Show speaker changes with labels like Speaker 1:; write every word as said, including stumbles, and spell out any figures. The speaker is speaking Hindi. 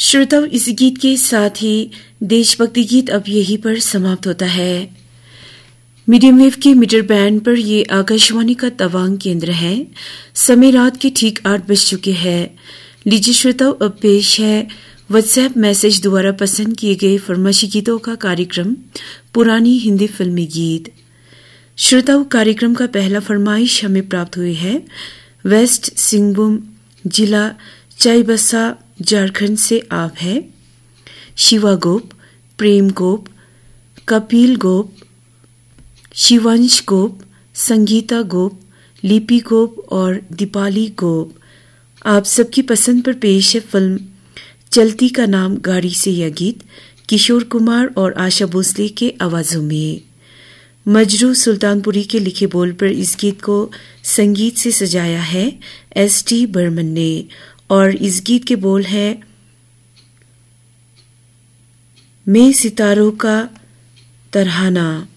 Speaker 1: श्रोताओं, इस गीत के साथ ही देशभक्ति गीत अब यहीं पर समाप्त होता है। मीडियम वेव के मीटर बैंड पर ये आकाशवाणी का तवांग केंद्र है। समय रात के ठीक आठ बज चुके हैं। लीजिए श्रोताओं, अब पेश है व्हाट्सएप मैसेज द्वारा पसंद किए गए फरमाइशी गीतों का कार्यक्रम पुरानी हिंदी फिल्मी गीत। श्रोताओं, कार्यक्रम का पहला फरमाइश हमें प्राप्त हुई है वेस्ट सिंहभूम जिला चाईबासा झारखंड से। आप है शिवा गोप, प्रेम गोप, कपिल गोप, शिवांश गोप, संगीता गोप, लिपि गोप और दीपाली गोप। आप सबकी पसंद पर पेश है फिल्म चलती का नाम गाड़ी से यह गीत किशोर कुमार और आशा भोसले के आवाजों में। मजरू सुल्तानपुरी के लिखे बोल पर इस गीत को संगीत से सजाया है एस टी बर्मन ने और इस गीत के बोल है मैं सितारों का तराना।